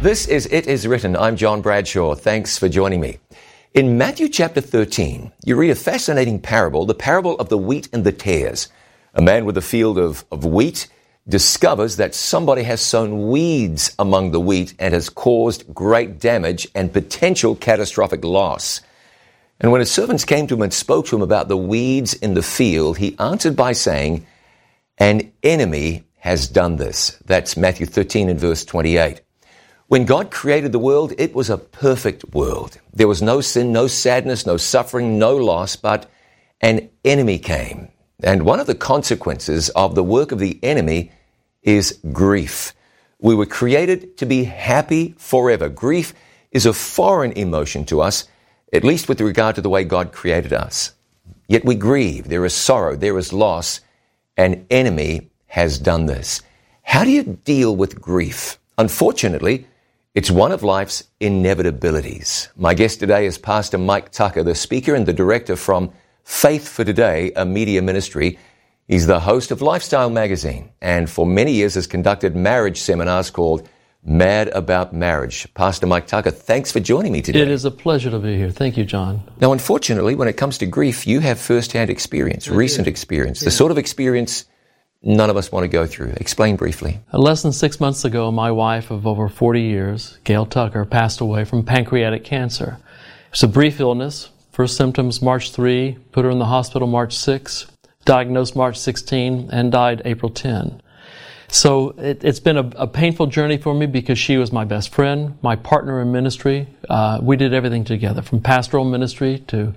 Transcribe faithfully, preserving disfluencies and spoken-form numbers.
This is It Is Written. I'm John Bradshaw. Thanks for joining me. In Matthew chapter thirteen, you read a fascinating parable, the parable of the wheat and the tares. A man with a field of, of wheat discovers that somebody has sown weeds among the wheat and has caused great damage and potential catastrophic loss. And when his servants came to him and spoke to him about the weeds in the field, he answered by saying, "An enemy has done this." That's Matthew thirteen and verse twenty-eight. When God created the world, it was a perfect world. There was no sin, no sadness, no suffering, no loss, but an enemy came. And one of the consequences of the work of the enemy is grief. We were created to be happy forever. Grief is a foreign emotion to us, at least with regard to the way God created us. Yet we grieve. There is sorrow. There is loss. An enemy has done this. How do you deal with grief? Unfortunately, it's one of life's inevitabilities. My guest today is Pastor Mike Tucker, the speaker and the director from Faith for Today, a media ministry. He's the host of Lifestyle Magazine and for many years has conducted marriage seminars called Mad About Marriage. Pastor Mike Tucker, thanks for joining me today. It is a pleasure to be here. Thank you, John. Now, unfortunately, when it comes to grief, you have first-hand experience, I recent do. experience, yeah. The sort of experience none of us want to go through. Explain briefly. Less than six months ago, my wife of over forty years, Gail Tucker, passed away from pancreatic cancer. It's a brief illness. First symptoms March third, put her in the hospital March sixth, diagnosed March sixteenth, and died April tenth. So it, it's been a, a painful journey for me because she was my best friend, my partner in ministry. Uh, we did everything together, from pastoral ministry to